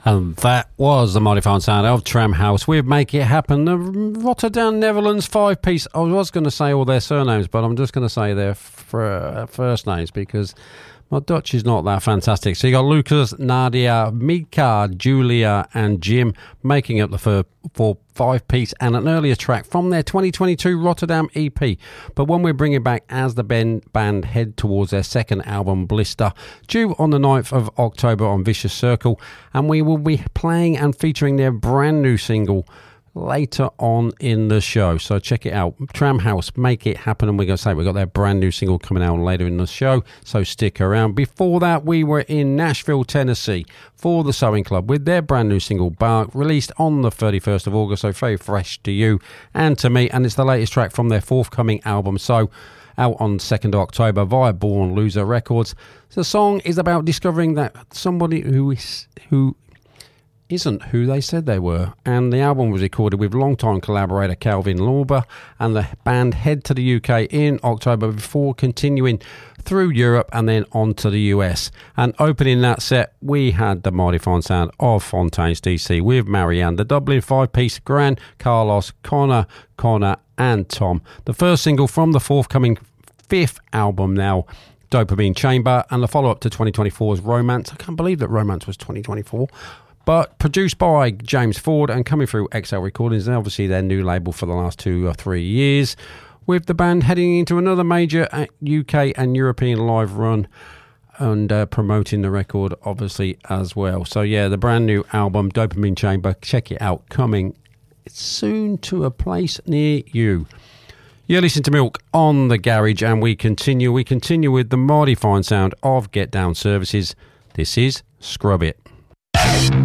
And that was the mighty fine sound of Tramhouse with Make It Happen, the Rotterdam, Netherlands 5-piece. I was going to say all their surnames, but I'm just going to say their first names because my Dutch is not that fantastic. So you got Lucas, Nadia, Mika, Julia and Jim making up the four 5-piece and an earlier track from their 2022 Rotterdam EP. But one we're bringing back as the band head towards their second album, Blister, due on the 9th of October on Vicious Circle. And we will be playing and featuring their brand new single later on in the show, so check it out. Tramhouse, Make It Happen, and we're going to say we've got their brand new single coming out later in the show, so stick around. Before that, we were in Nashville, Tennessee for the Sewing Club with their brand new single Bark, released on the 31st of August, so very fresh to you and to me, and it's the latest track from their forthcoming album, so out on 2nd of October via Born Loser Records. The song is about discovering that somebody who isn't who they said they were, and the album was recorded with longtime collaborator Calvin Lorber, and the band head to the UK in October before continuing through Europe and then on to the US. And opening that set, we had the mighty fine sound of Fontaines DC with Marianne, the Dublin 5-piece, Gran, Carlos, Connor and Tom. The first single from the forthcoming 5th album now, Dopamine Chamber, and the follow-up to 2024's Romance. I can't believe that Romance was 2024. But produced by James Ford and coming through XL Recordings, and obviously their new label for the last 2 or 3 years, with the band heading into another major UK and European live run and promoting the record obviously as well. So yeah, the brand new album, Dopamine Chamber, check it out, coming soon to a place near you. You're listening to Milk on the Garage, and we continue with the mighty fine sound of Get Down Services. This is Scrub It.